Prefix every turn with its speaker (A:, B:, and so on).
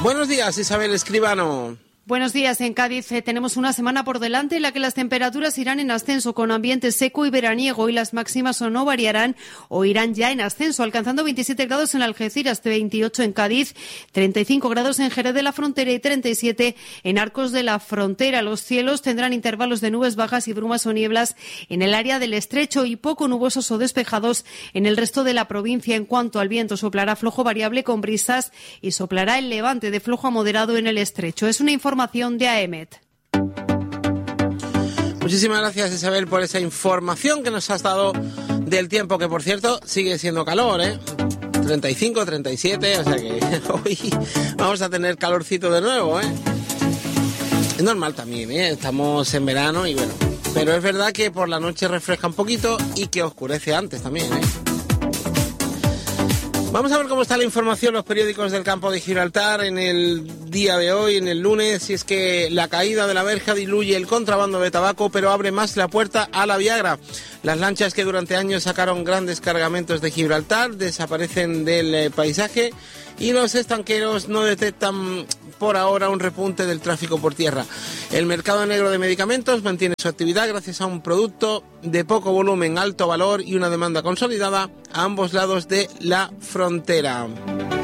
A: Buenos días, Isabel Escribano.
B: Buenos días. En Cádiz tenemos una semana por delante en la que las temperaturas irán en ascenso con ambiente seco y veraniego y las máximas o no variarán o irán ya en ascenso, alcanzando 27 grados en Algeciras, 28 en Cádiz, 35 grados en Jerez de la Frontera y 37 en Arcos de la Frontera. Los cielos tendrán intervalos de nubes bajas y brumas o nieblas en el área del estrecho y poco nubosos o despejados en el resto de la provincia. En cuanto al viento, soplará flojo variable con brisas y soplará el levante de flojo a moderado en el estrecho. Es una información de AEMET.
A: Muchísimas gracias, Isabel, por esa información que nos has dado del tiempo, que por cierto sigue siendo calor, 35, 37, o sea que hoy vamos a tener calorcito de nuevo, Es normal también, estamos en verano y bueno, pero es verdad que por la noche refresca un poquito y que oscurece antes también, Vamos a ver cómo está la información, los periódicos del campo de Gibraltar en el día de hoy, en el lunes, y es que la caída de la verja diluye el contrabando de tabaco, pero abre más la puerta a la Viagra. Las lanchas que durante años sacaron grandes cargamentos de Gibraltar desaparecen del paisaje y los estanqueros no detectan por ahora un repunte del tráfico por tierra. El mercado negro de medicamentos mantiene su actividad gracias a un producto de poco volumen, alto valor y una demanda consolidada a ambos lados de la frontera.